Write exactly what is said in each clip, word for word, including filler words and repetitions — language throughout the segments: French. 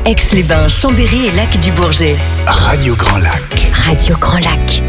Aix-les-Bains, Chambéry et Lac-du-Bourget. Radio Grand Lac. Radio Grand Lac.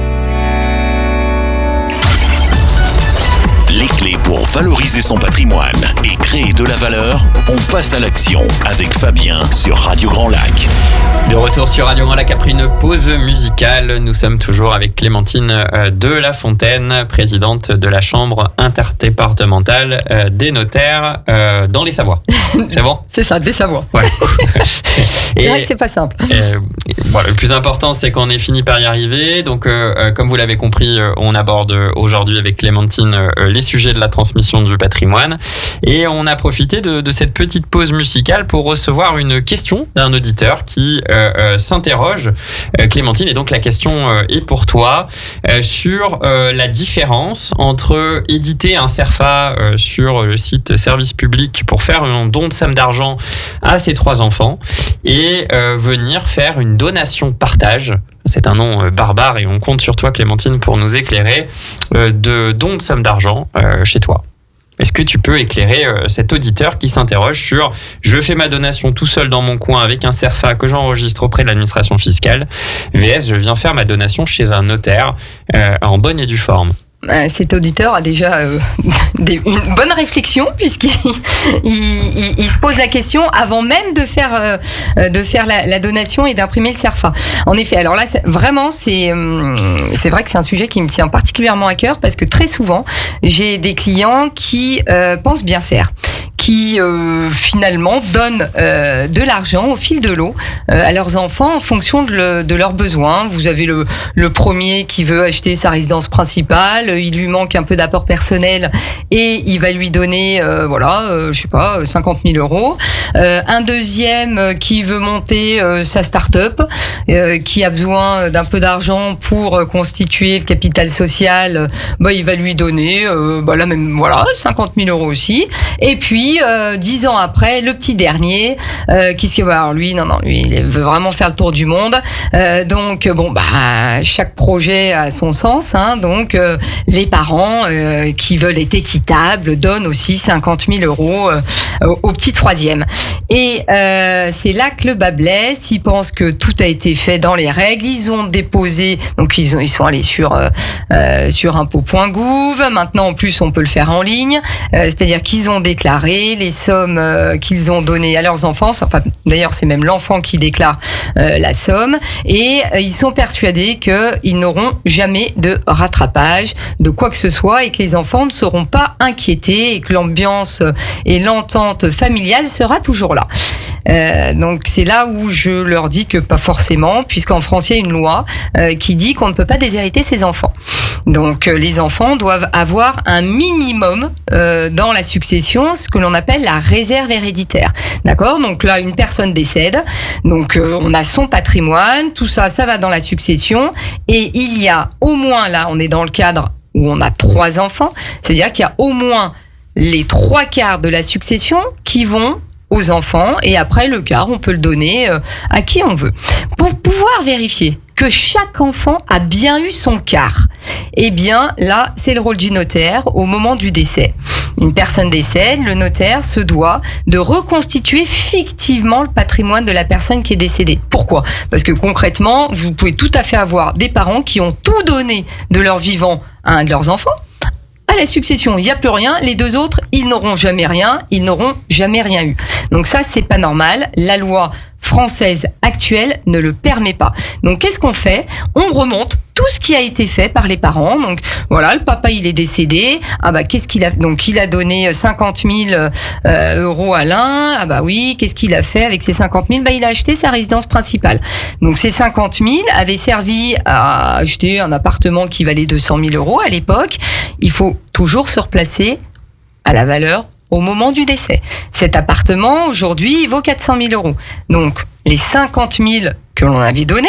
Les clés pour valoriser son patrimoine et créer de la valeur, on passe à l'action avec Fabien sur Radio Grand Lac. De retour sur Radio Grand Lac après une pause musicale, nous sommes toujours avec Clémentine de La Fontaine, présidente de la Chambre interdépartementale des notaires dans les Savoies. C'est bon ? C'est ça, des Savoies. Ouais. C'est et, vrai que c'est pas simple. Euh, bon, le plus important, c'est qu'on ait fini par y arriver. Donc, euh, comme vous l'avez compris, on aborde aujourd'hui avec Clémentine euh, les sujets de la transmission du patrimoine. Et on a profité de, de cette petite pause musicale pour recevoir une question d'un auditeur qui euh, euh, s'interroge. Euh, Clémentine, et donc la question euh, est pour toi euh, sur euh, la différence entre éditer un CERFA euh, sur le site Service Public pour faire un don de somme d'argent à ses trois enfants et euh, venir faire une donation partage. C'est un nom euh, barbare et on compte sur toi, Clémentine, pour nous éclairer euh, de don de somme d'argent euh, chez toi. Est-ce que tu peux éclairer euh, cet auditeur qui s'interroge sur « Je fais ma donation tout seul dans mon coin avec un CERFA que j'enregistre auprès de l'administration fiscale, V S je viens faire ma donation chez un notaire euh, en bonne et due forme ». Cet auditeur a déjà euh, des, une bonne réflexion puisqu'il il, il, il se pose la question avant même de faire, euh, de faire la, la donation et d'imprimer le CERFA. En effet, alors là, c'est, vraiment, c'est, c'est vrai que c'est un sujet qui me tient particulièrement à cœur parce que très souvent, j'ai des clients qui euh, pensent bien faire, qui euh, finalement donnent euh, de l'argent au fil de l'eau euh, à leurs enfants en fonction de, le, de leurs besoins. Vous avez le, le premier qui veut acheter sa résidence principale, il lui manque un peu d'apport personnel et il va lui donner, euh, voilà, euh, je sais pas, cinquante mille euros. Euh, un deuxième qui veut monter euh, sa start-up, euh, qui a besoin d'un peu d'argent pour euh, constituer le capital social, bah, il va lui donner, euh, bah, là même, voilà, cinquante mille euros aussi. Et puis, euh, dix ans après, le petit dernier, euh, qu'est-ce qu'il va alors lui, non, non, lui, il veut vraiment faire le tour du monde. Euh, donc, bon, bah, chaque projet a son sens, hein, donc, euh, les parents euh, qui veulent être équitables donnent aussi cinquante mille euros euh, au, au petit troisième. Et euh, c'est là que le bas blesse. Ils pensent que tout a été fait dans les règles. Ils ont déposé, donc ils, ont, ils sont allés sur euh, euh, sur impôts point gouv. Maintenant, en plus, on peut le faire en ligne. Euh, c'est-à-dire qu'ils ont déclaré les sommes euh, qu'ils ont données à leurs enfants. Enfin, d'ailleurs, c'est même l'enfant qui déclare euh, la somme. Et euh, ils sont persuadés qu'ils n'auront jamais de rattrapage de quoi que ce soit et que les enfants ne seront pas inquiétés et que l'ambiance et l'entente familiale sera toujours là. Euh, donc c'est là où je leur dis que pas forcément, puisqu'en France il y a une loi euh, qui dit qu'on ne peut pas déshériter ses enfants. Donc euh, les enfants doivent avoir un minimum euh, dans la succession, ce que l'on appelle la réserve héréditaire. D'accord ? Donc là une personne décède, donc euh, on a son patrimoine, tout ça, ça va dans la succession et il y a au moins, là on est dans le cadre où on a trois enfants, c'est-à-dire qu'il y a au moins les trois quarts de la succession qui vont aux enfants et après le quart, on peut le donner à qui on veut. Pour pouvoir vérifier que chaque enfant a bien eu son quart, eh bien là, c'est le rôle du notaire au moment du décès. Une personne décède, le notaire se doit de reconstituer fictivement le patrimoine de la personne qui est décédée. Pourquoi ? Parce que concrètement, vous pouvez tout à fait avoir des parents qui ont tout donné de leur vivant à un de leurs enfants. À la succession, il n'y a plus rien. Les deux autres, ils n'auront jamais rien. Ils n'auront jamais rien eu. Donc ça, c'est pas normal. La loi française actuelle ne le permet pas. Donc qu'est-ce qu'on fait ? On remonte tout ce qui a été fait par les parents. Donc voilà, le papa il est décédé. Ah bah qu'est-ce qu'il a ? Donc il a donné cinquante mille euh, euros à l'un. Ah bah oui, qu'est-ce qu'il a fait avec ces cinquante mille ? Bah il a acheté sa résidence principale. Donc ces cinquante mille avaient servi à acheter un appartement qui valait deux cent mille euros à l'époque. Il faut toujours se replacer à la valeur au moment du décès. Cet appartement, aujourd'hui, il vaut quatre cent mille euros. Donc, les cinquante mille que l'on avait donnés,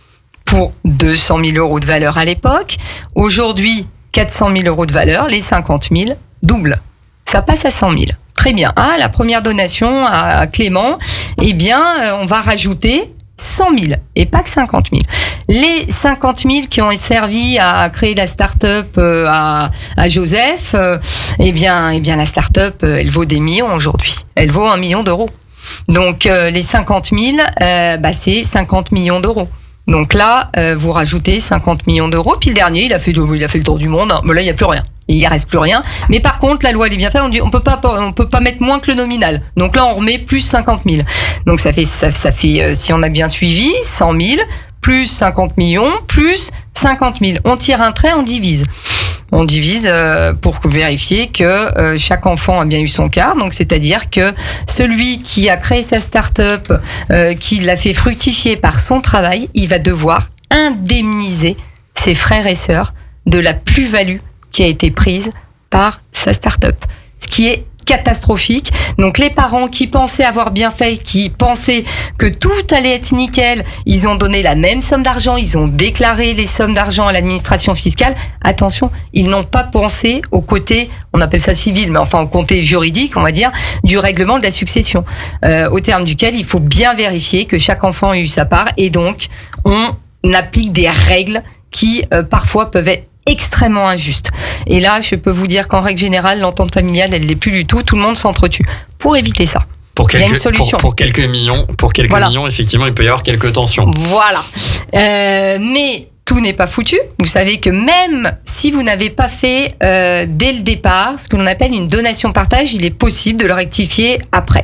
pour deux cent mille euros de valeur à l'époque, aujourd'hui, quatre cent mille euros de valeur, les cinquante mille doublent. Ça passe à cent mille. Très bien. Ah, la première donation à Clément, eh bien, on va rajouter cent mille et pas que cinquante mille. Les cinquante mille qui ont servi à créer la start-up euh, à, à Joseph, euh, eh bien, eh bien, la start-up, euh, elle vaut des millions aujourd'hui. Elle vaut un million d'euros. Donc euh, les cinquante mille, euh, bah, c'est cinquante millions d'euros. Donc là, euh, vous rajoutez cinquante millions d'euros. Puis le dernier, il a fait, il a fait le tour du monde. Hein, mais là, il n'y a plus rien. Il n'y reste plus rien. Mais par contre, la loi, elle est bien faite. On dit, on peut pas, on peut pas mettre moins que le nominal. Donc là, on remet plus cinquante mille. Donc ça fait, ça, ça fait, euh, si on a bien suivi, cent mille, plus cinquante millions, plus cinquante mille. On tire un trait, on divise. On divise euh, pour vérifier que euh, chaque enfant a bien eu son quart. Donc, c'est-à-dire que celui qui a créé sa start-up, euh, qui l'a fait fructifier par son travail, il va devoir indemniser ses frères et sœurs de la plus-value qui a été prise par sa start-up. Ce qui est catastrophique. Donc les parents qui pensaient avoir bien fait, qui pensaient que tout allait être nickel, ils ont donné la même somme d'argent, ils ont déclaré les sommes d'argent à l'administration fiscale. Attention, ils n'ont pas pensé au côté, on appelle ça civil, mais enfin au côté juridique, on va dire, du règlement de la succession, euh, au terme duquel il faut bien vérifier que chaque enfant a eu sa part et donc on applique des règles qui euh, parfois peuvent être extrêmement injuste. Et là, je peux vous dire qu'en règle générale, l'entente familiale, elle l'est plus du tout. Tout le monde s'entretue. Pour éviter ça, pour quelques, il y a une solution. Pour, pour quelques millions, pour quelques voilà. millions, effectivement, il peut y avoir quelques tensions. Voilà. Euh, mais tout n'est pas foutu. Vous savez que même si vous n'avez pas fait euh, dès le départ ce que l'on appelle une donation-partage, il est possible de le rectifier après.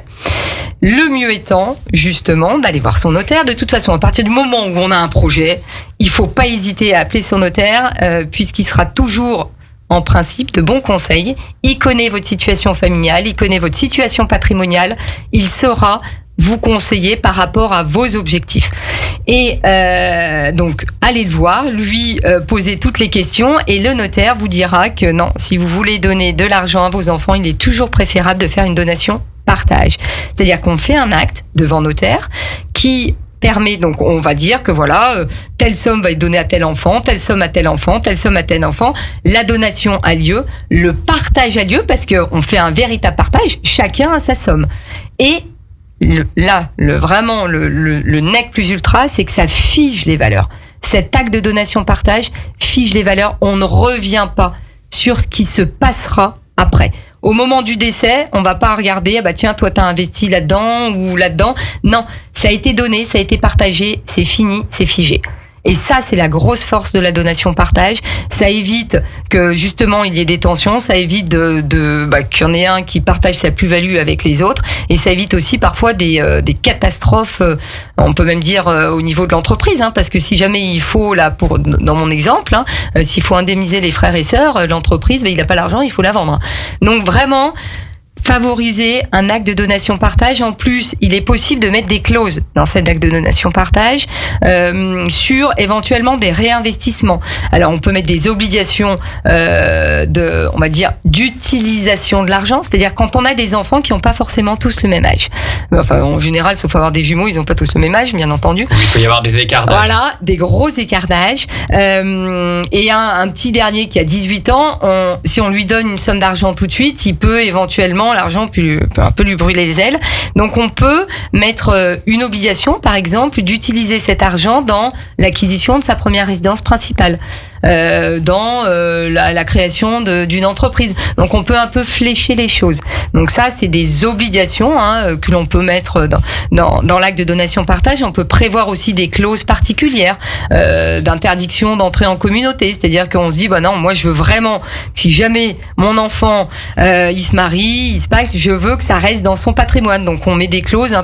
Le mieux étant, justement, d'aller voir son notaire. De toute façon, à partir du moment où on a un projet, il ne faut pas hésiter à appeler son notaire, euh, puisqu'il sera toujours, en principe, de bons conseils. Il connaît votre situation familiale, il connaît votre situation patrimoniale. Il saura vous conseiller par rapport à vos objectifs. Et euh, donc, allez le voir, lui euh, poser toutes les questions et le notaire vous dira que non, si vous voulez donner de l'argent à vos enfants, il est toujours préférable de faire une donation partage. C'est-à-dire qu'on fait un acte devant notaire qui permet, donc on va dire que voilà, euh, telle somme va être donnée à tel enfant, telle somme à tel enfant, telle somme à tel enfant, la donation a lieu, le partage a lieu parce qu'on fait un véritable partage, chacun a sa somme. Et le, là, le, vraiment, le, le, le nec plus ultra, c'est que ça fige les valeurs. Cet acte de donation-partage fige les valeurs, on ne revient pas sur ce qui se passera après. Au moment du décès, on va pas regarder, ah bah tiens, toi t'as investi là-dedans ou là-dedans. Non, ça a été donné, ça a été partagé, c'est fini, c'est figé. Et ça, c'est la grosse force de la donation-partage. Ça évite que, justement, il y ait des tensions. Ça évite de, de, bah, qu'il y en ait un qui partage sa plus-value avec les autres. Et ça évite aussi parfois des, euh, des catastrophes, euh, on peut même dire euh, au niveau de l'entreprise. Hein, parce que si jamais il faut, là, pour, dans mon exemple, hein, euh, s'il faut indemniser les frères et sœurs, euh, l'entreprise, bah, il n'a pas l'argent, il faut la vendre. Donc vraiment, favoriser un acte de donation-partage. En plus, il est possible de mettre des clauses dans cet acte de donation-partage euh, sur éventuellement des réinvestissements. Alors, on peut mettre des obligations euh, de, on va dire, d'utilisation de l'argent. C'est-à-dire quand on a des enfants qui n'ont pas forcément tous le même âge. Enfin, en général, sauf avoir des jumeaux, ils n'ont pas tous le même âge, bien entendu. Il peut y avoir des écarts d'âge. Voilà, des gros écarts d'âge. Euh, et un, un petit dernier qui a dix-huit ans, on, si on lui donne une somme d'argent tout de suite, il peut éventuellement l'argent peut, peut un peu lui brûler les ailes. Donc on peut mettre une obligation, par exemple, d'utiliser cet argent dans l'acquisition de sa première résidence principale, euh, dans euh, la, la création de, d'une entreprise. Donc on peut un peu flécher les choses. Donc ça, c'est des obligations hein, que l'on peut mettre dans, dans, dans l'acte de donation-partage. On peut prévoir aussi des clauses particulières euh, d'interdiction d'entrer en communauté. C'est-à-dire qu'on se dit, bah non, moi je veux vraiment, si jamais mon enfant euh, il se marie, il se pacte, je veux que ça reste dans son patrimoine. Donc on met des clauses un